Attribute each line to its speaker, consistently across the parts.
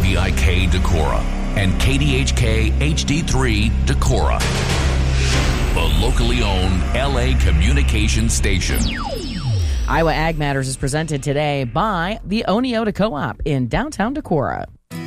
Speaker 1: WVIK Decorah and KDHK HD3 Decorah, the locally owned LA communication station.
Speaker 2: Iowa Ag Matters is presented today by the Oneota Co-op in downtown Decorah.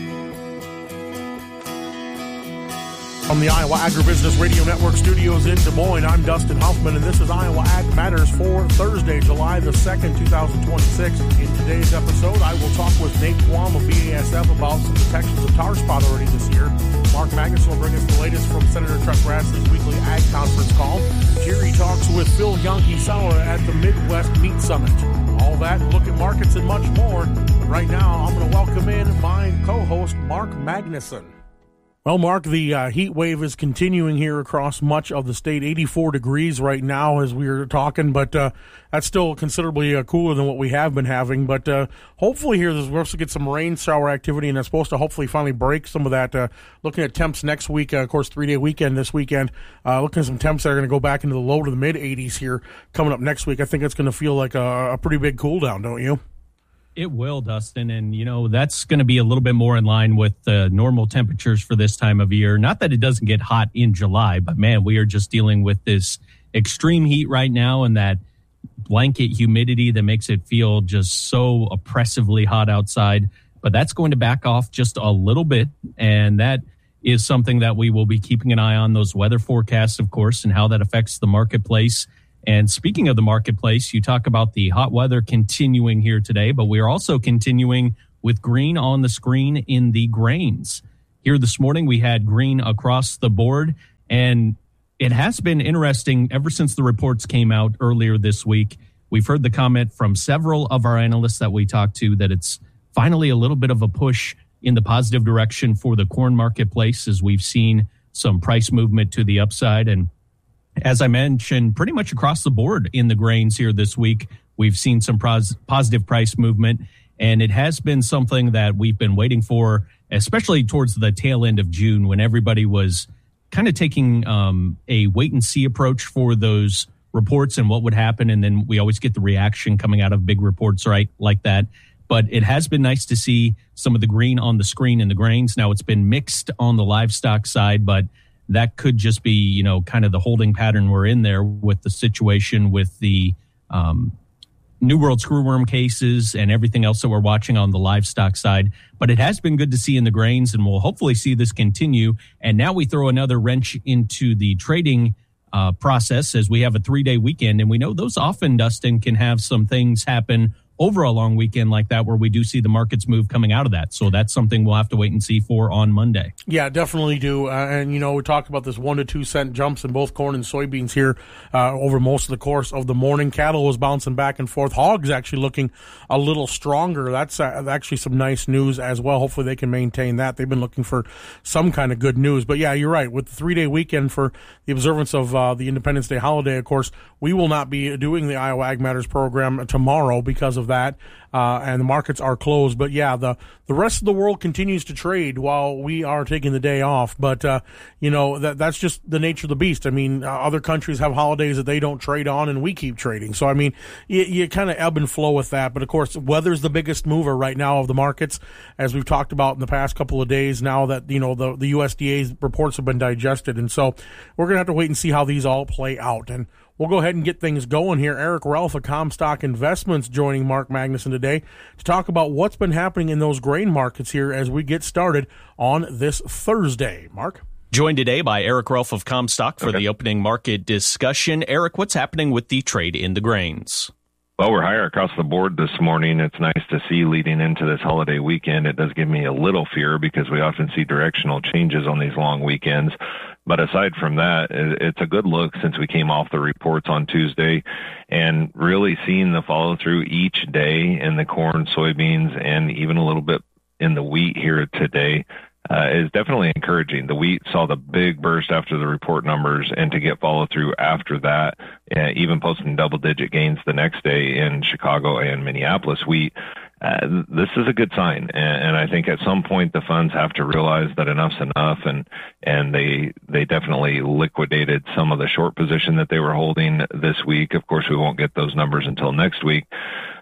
Speaker 3: From the Iowa Agribusiness Radio Network studios in Des Moines, I'm Dustin Huffman, and this is Iowa Ag Matters for Thursday, July the 2nd, 2026. In today's episode, I will talk with Nate Quam of BASF about some detections of tar spot already this year. Mark Magnuson will bring us the latest from Senator Chuck Grassley's weekly Ag Conference call. Jerry talks with Phil Yankee-Sauer at the Midwest Meat Summit. All that, look at markets and much more. But right now, I'm going to welcome in my co-host, Mark Magnuson. Well, Mark, the heat wave is continuing here across much of the state. 84 degrees right now as we are talking, but that's still considerably cooler than what we have been having. But hopefully here, we're supposed to get some rain shower activity, and that's supposed to hopefully finally break some of that. Looking at temps next week, of course, 3-day weekend this weekend, looking at some temps that are going to go back into the low to the mid-80s here coming up next week. I think it's going to feel like a pretty big cool down, don't you?
Speaker 4: It will, Dustin, and, that's going to be a little bit more in line with the normal temperatures for this time of year. Not that it doesn't get hot in July, but, man, we are just dealing with this extreme heat right now and that blanket humidity that makes it feel just so oppressively hot outside. But that's going to back off just a little bit, and that is something that we will be keeping an eye on, those weather forecasts, of course, and how that affects the marketplace. And speaking of the marketplace, you talk about the hot weather continuing here today, but we are also continuing with green on the screen in the grains. Here this morning, we had green across the board, and it has been interesting ever since the reports came out earlier this week. We've heard the comment from several of our analysts that we talked to that it's finally a little bit of a push in the positive direction for the corn marketplace as we've seen some price movement to the upside. And as I mentioned, pretty much across the board in the grains here this week, we've seen some positive price movement, and it has been something that we've been waiting for, especially towards the tail end of June when everybody was kind of taking a wait-and-see approach for those reports and what would happen, and then we always get the reaction coming out of big reports right like that. But it has been nice to see some of the green on the screen in the grains. Now, it's been mixed on the livestock side, but that could just be, kind of the holding pattern we're in there with the situation with the New World screwworm cases and everything else that we're watching on the livestock side. But it has been good to see in the grains, and we'll hopefully see this continue. And now we throw another wrench into the trading process as we have a 3-day weekend. And we know those often, Dustin, can have some things happen over a long weekend like that where we do see the markets move coming out of that. So that's something we'll have to wait and see for on Monday. Yeah, definitely do. And, we talked about this 1 to 2 cent jumps in both corn and soybeans here over most of the course of the morning. Cattle was bouncing back and forth. Hogs actually looking a little stronger. That's actually some nice news as well. Hopefully they can maintain that. They've been looking for some kind of good news. But, yeah, you're right. With the 3-day weekend for the observance of the Independence Day holiday, of course, we will not be doing the Iowa Ag Matters program tomorrow because of that, and the markets are closed. But yeah, the rest of the world continues to trade while we are taking the day off. But that's just the nature of the beast. I mean, other countries have holidays that they don't trade on, and we keep trading. So I mean, you kind of ebb and flow with that. But of course, weather's the biggest mover right now of the markets, as we've talked about in the past couple of days. Now that the USDA's reports have been digested, and so we're gonna have to wait and see how these all play out. And we'll go ahead and get things going here. Eric Ralph of Comstock Investments joining Mark Magnuson today to talk about what's been happening in those grain markets here as we get started on this Thursday. Mark? Joined today by Eric Ralph of Comstock for the opening market discussion. Eric, what's happening with the trade in the grains?
Speaker 5: Well, we're higher across the board this morning. It's nice to see leading into this holiday weekend. It does give me a little fear because we often see directional changes on these long weekends. But aside from that, it's a good look since we came off the reports on Tuesday and really seeing the follow through each day in the corn, soybeans, and even a little bit in the wheat here today. Is definitely encouraging. The wheat saw the big burst after the report numbers, and to get follow through after that, even posting double-digit gains the next day in Chicago and Minneapolis wheat, this is a good sign. And I think at some point the funds have to realize that enough's enough, and they definitely liquidated some of the short position that they were holding this week. Of course, we won't get those numbers until next week.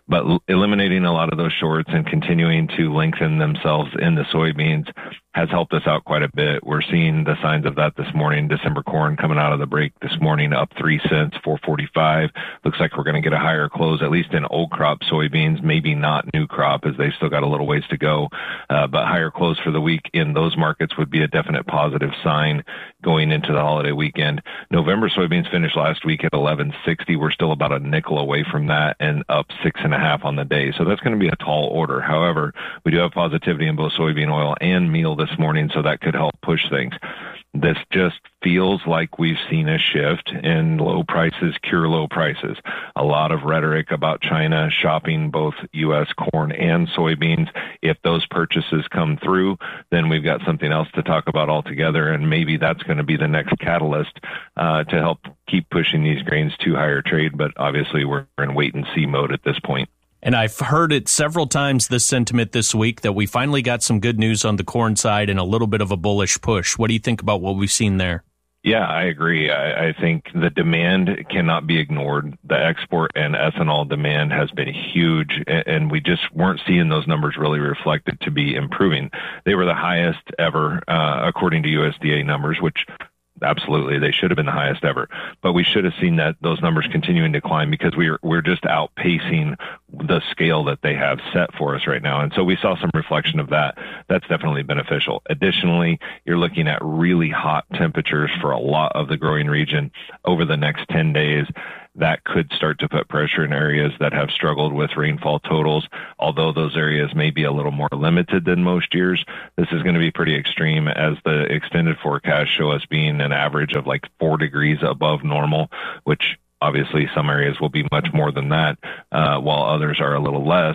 Speaker 5: But eliminating a lot of those shorts and continuing to lengthen themselves in the soybeans has helped us out quite a bit. We're seeing the signs of that this morning. December corn coming out of the break this morning up 3 cents, 4.45. Looks like we're going to get a higher close, at least in old crop soybeans, maybe not new crop as they've still got a little ways to go. But higher close for the week in those markets would be a definite positive sign going into the holiday weekend. November soybeans finished last week at 11.60. We're still about a nickel away from that and up 6.5 on the day. So that's going to be a tall order. However, we do have positivity in both soybean oil and meal this morning, so that could help push things. This just feels like we've seen a shift in low prices cure low prices. A lot of rhetoric about China shopping both U.S. corn and soybeans. If those purchases come through, then we've got something else to talk about altogether, and maybe that's going to be the next catalyst to help keep pushing these grains to higher trade. But obviously, we're in wait-and-see mode at this point.
Speaker 4: And I've heard it several times, this sentiment this week, that we finally got some good news on the corn side and a little bit of a bullish push. What do you think about what we've seen there?
Speaker 5: Yeah, I agree. I think the demand cannot be ignored. The export and ethanol demand has been huge, and we just weren't seeing those numbers really reflected to be improving. They were the highest ever, according to USDA numbers, which absolutely they should have been the highest ever. But we should have seen that those numbers continuing to climb because we're just outpacing the scale that they have set for us right now. And so we saw some reflection of that. That's definitely beneficial. Additionally, you're looking at really hot temperatures for a lot of the growing region over the next 10 days. That could start to put pressure in areas that have struggled with rainfall totals. Although those areas may be a little more limited than most years, this is going to be pretty extreme as the extended forecasts show us being an average of like 4 degrees above normal, which obviously some areas will be much more than that, while others are a little less.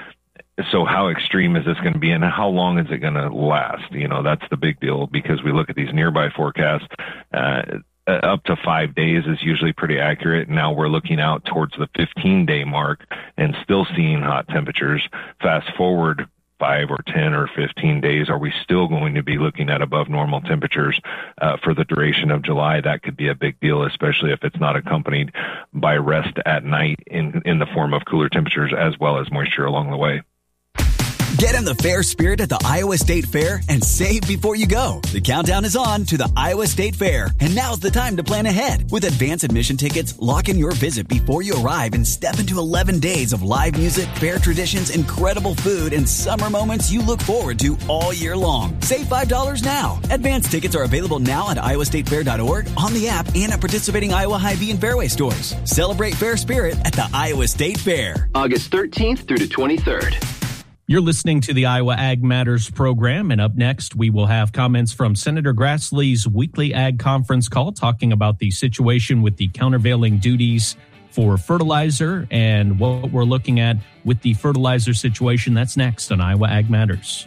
Speaker 5: So how extreme is this going to be, and how long is it going to last? You know, that's the big deal, because we look at these nearby forecasts, up to 5 days is usually pretty accurate. Now we're looking out towards the 15-day mark and still seeing hot temperatures. Fast forward 5 or 10 or 15 days, are we still going to be looking at above normal temperatures for the duration of July? That could be a big deal, especially if it's not accompanied by rest at night in the form of cooler temperatures as well as moisture along the way.
Speaker 6: Get in the fair spirit at the Iowa State Fair and save before you go. The countdown is on to the Iowa State Fair, and now's the time to plan ahead. With advance admission tickets, lock in your visit before you arrive and step into 11 days of live music, fair traditions, incredible food, and summer moments you look forward to all year long. Save $5 now. Advance tickets are available now at iowastatefair.org, on the app, and at participating Iowa Hy-Vee and Fairway stores. Celebrate fair spirit at the Iowa State Fair.
Speaker 7: August 13th through the 23rd.
Speaker 4: You're listening to the Iowa Ag Matters program, and up next we will have comments from Senator Grassley's weekly Ag Conference call talking about the situation with the countervailing duties for fertilizer and what we're looking at with the fertilizer situation. That's next on Iowa Ag Matters.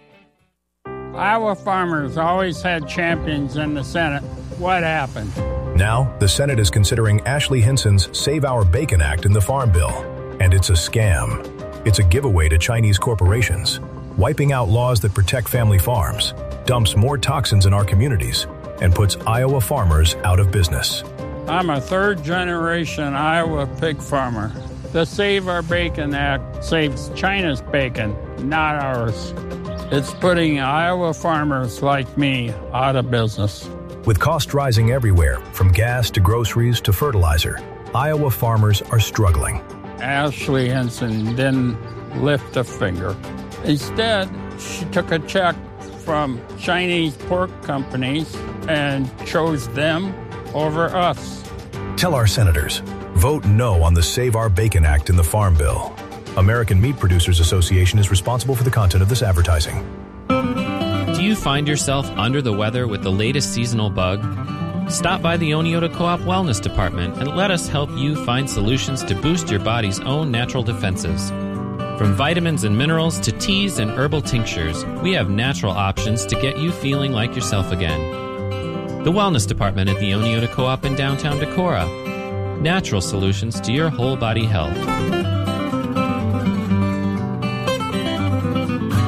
Speaker 8: Iowa farmers always had champions in the Senate. What happened?
Speaker 9: Now, the Senate is considering Ashley Hinson's Save Our Bacon Act in the Farm Bill, and it's a scam. It's a giveaway to Chinese corporations, wiping out laws that protect family farms, dumps more toxins in our communities, and puts Iowa farmers out of business.
Speaker 8: I'm a third-generation Iowa pig farmer. The Save Our Bacon Act saves China's bacon, not ours. It's putting Iowa farmers like me out of business.
Speaker 9: With costs rising everywhere, from gas to groceries to fertilizer, Iowa farmers are struggling.
Speaker 8: Ashley Hinson didn't lift a finger. Instead, she took a check from Chinese pork companies and chose them over us.
Speaker 9: Tell our senators, vote no on the Save Our Bacon Act in the Farm Bill. American Meat Producers Association is responsible for the content of this advertising.
Speaker 10: Do you find yourself under the weather with the latest seasonal bug? Stop by the Oneota Co-op Wellness Department and let us help you find solutions to boost your body's own natural defenses. From vitamins and minerals to teas and herbal tinctures, we have natural options to get you feeling like yourself again. The Wellness Department at the Oneota Co-op in downtown Decorah. Natural solutions to your whole body health.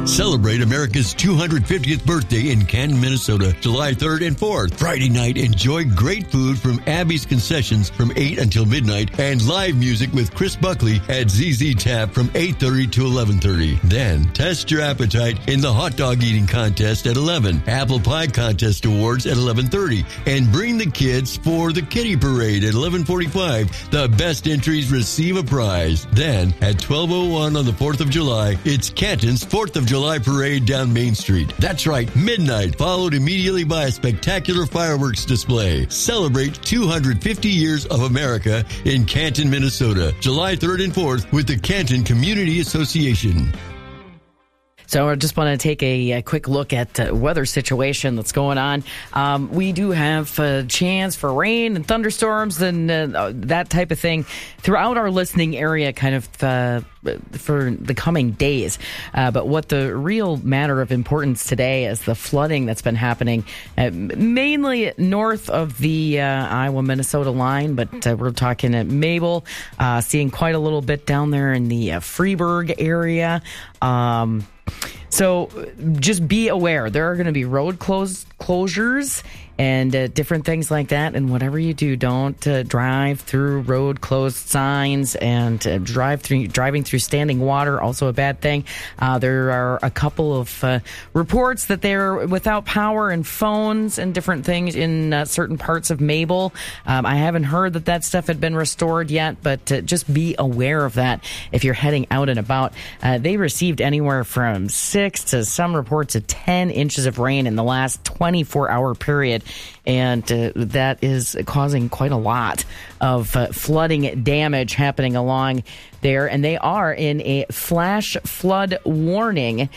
Speaker 11: Celebrate America's 250th birthday in Canton, Minnesota, July 3rd and 4th. Friday night, enjoy great food from Abby's Concessions from 8 until midnight and live music with Chris Buckley at ZZ Tap from 8:30 to 11:30. Then, test your appetite in the hot dog eating contest at 11, apple pie contest awards at 11:30, and bring the kids for the kitty parade at 11:45. The best entries receive a prize. Then, at 12:01 on the 4th of July, it's Canton's 4th of July parade down Main Street. That's right, midnight, followed immediately by a spectacular fireworks display. Celebrate 250 years of America in Canton, Minnesota, July 3rd and 4th with the Canton Community Association.
Speaker 2: So I just want to take a quick look at the weather situation that's going on. We do have a chance for rain and thunderstorms and that type of thing throughout our listening area kind of for the coming days. But what the real matter of importance today is the flooding that's been happening mainly north of the Iowa-Minnesota line, but we're talking at Mabel, seeing quite a little bit down there in the Freeburg area. So just be aware. There are going to be road closures and different things like that. And whatever you do, don't drive through road closed signs and driving through standing water. Also a bad thing. There are a couple of reports that they're without power and phones and different things in certain parts of Mabel. I haven't heard that stuff had been restored yet, but just be aware of that if you're heading out and about. They received anywhere from 6 to some reports of 10 inches of rain in the last 24-hour period. And that is causing quite a lot of flooding damage happening along there. And they are in a flash flood warning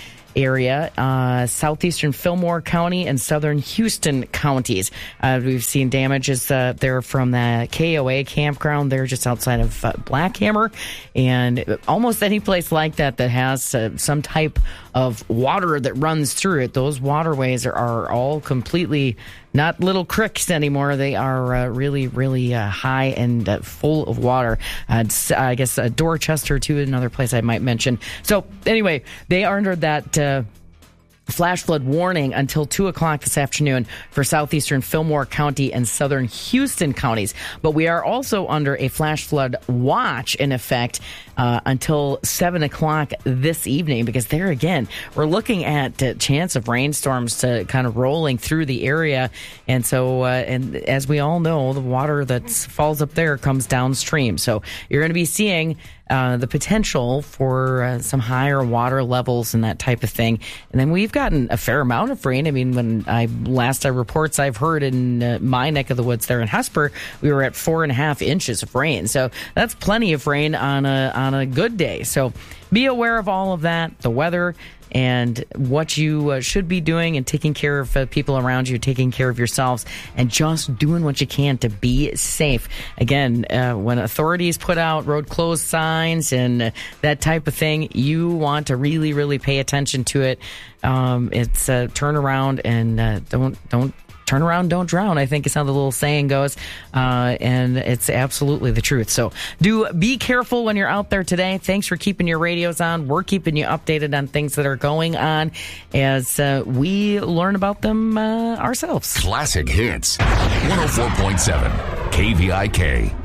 Speaker 2: area, southeastern Fillmore County and southern Houston counties. We've seen damages there from the KOA campground there just outside of Blackhammer, and almost any place like that has some type of water that runs through it. Those waterways are all completely not little creeks anymore. They are really, really high and full of water. I guess Dorchester, too, another place I might mention. So anyway, they are under that flash flood warning until 2 o'clock this afternoon for southeastern Fillmore County and southern Houston counties. But we are also under a flash flood watch in effect until 7 o'clock this evening, because there again, we're looking at chance of rainstorms to kind of rolling through the area. And so, and as we all know, the water that falls up there comes downstream. So you're going to be seeing the potential for some higher water levels and that type of thing. And then we've gotten a fair amount of rain. I mean, when last reports I've heard in my neck of the woods there in Hesper, we were at 4.5 inches of rain. So that's plenty of rain on a good day. So be aware of all of that, the weather, and what you should be doing, and taking care of people around you, taking care of yourselves, and just doing what you can to be safe. Again, when authorities put out road closed signs and that type of thing, you want to really, really pay attention to it. It's turn around and don't turn around, don't drown, I think is how the little saying goes. And it's absolutely the truth. So do be careful when you're out there today. Thanks for keeping your radios on. We're keeping you updated on things that are going on as we learn about them ourselves.
Speaker 1: Classic Hits, 104.7 KVIK.